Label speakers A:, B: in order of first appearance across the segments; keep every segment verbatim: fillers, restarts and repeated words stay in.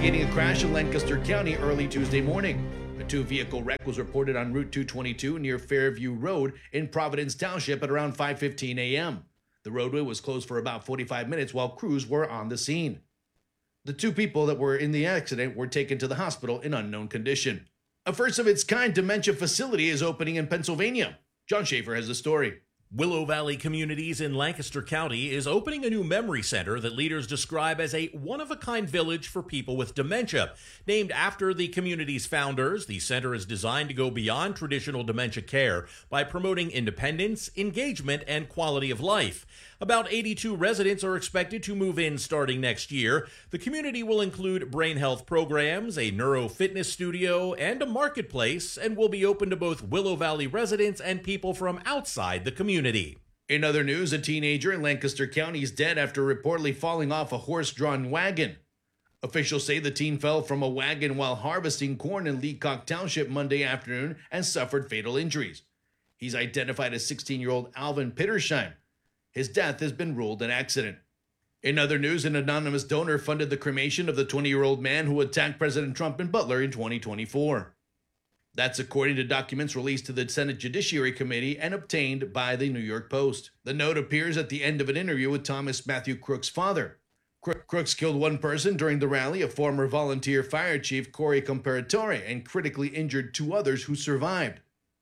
A: investigating a crash in Lancaster County early Tuesday morning. A two-vehicle wreck was reported on Route two twenty-two near Fairview Road in Providence Township at around five fifteen a.m. The roadway was closed for about forty-five minutes while crews were on the scene. The two people that were in the accident were taken to the hospital in unknown condition. A first-of-its-kind dementia facility is opening in Pennsylvania. John Schaefer has the story.
B: Willow Valley Communities in Lancaster County is opening a new memory center that leaders describe as a one-of-a-kind village for people with dementia. Named after the community's founders, the center is designed to go beyond traditional dementia care by promoting independence, engagement, and quality of life. About eighty-two residents are expected to move in starting next year. The community will include brain health programs, a neuro fitness studio, and a marketplace, and will be open to both Willow Valley residents and people from outside the community.
A: In other news, a teenager in Lancaster County is dead after reportedly falling off a horse-drawn wagon. Officials say the teen fell from a wagon while harvesting corn in Leacock Township Monday afternoon and suffered fatal injuries. He's identified as sixteen-year-old Alvin Pittersheim. His death has been ruled an accident. In other news, an anonymous donor funded the cremation of the twenty-year-old man who attacked President Trump in Butler in twenty twenty-four. That's according to documents released to the Senate Judiciary Committee and obtained by the New York Post. The note appears at the end of an interview with Thomas Matthew Crook's father. Crooks killed one person during the rally, a former volunteer fire chief, Corey Comparatore, and critically injured two others who survived.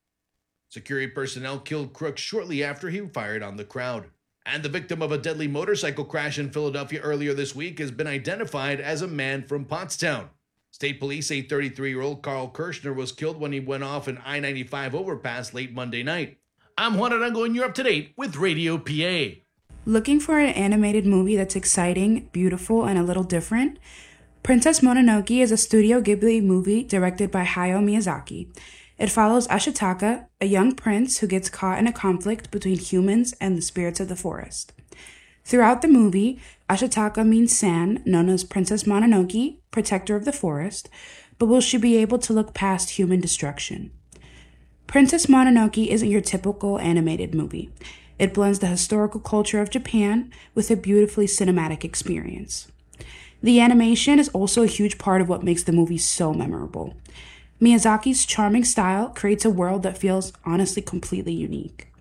A: Security personnel killed Crooks shortly after he fired on the crowd. And the victim of a deadly motorcycle crash in Philadelphia earlier this week has been identified as a man from Pottstown. State police say thirty-three-year-old Carl Kirshner was killed when he went off an I ninety-five overpass late Monday night. I'm Juan Arango, and you're up to date with Radio P A.
C: Looking for an animated movie that's exciting, beautiful, and a little different? Princess Mononoke is a Studio Ghibli movie directed by Hayao Miyazaki. It follows Ashitaka, a young prince who gets caught in a conflict between humans and the spirits of the forest. Throughout the movie, Ashitaka means San, known as Princess Mononoke, protector of the forest, but will she be able to look past human destruction? Princess Mononoke isn't your typical animated movie. It blends the historical culture of Japan with a beautifully cinematic experience. The animation is also a huge part of what makes the movie so memorable. Miyazaki's charming style creates a world that feels honestly completely unique.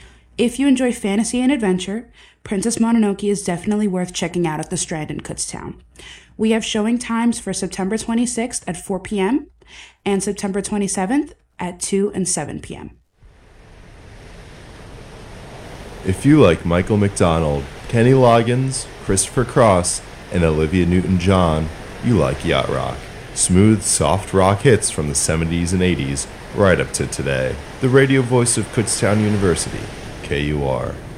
C: If you enjoy fantasy and adventure, Princess Mononoke is definitely worth checking out at the Strand in Kutztown. We have showing times for September twenty-sixth at four p.m. and September twenty-seventh at two and seven p.m.
D: If you like Michael McDonald, Kenny Loggins, Christopher Cross, and Olivia Newton-John, you like yacht rock. Smooth, soft rock hits from the seventies and eighties, right up to today. The radio voice of Kutztown University, K U R.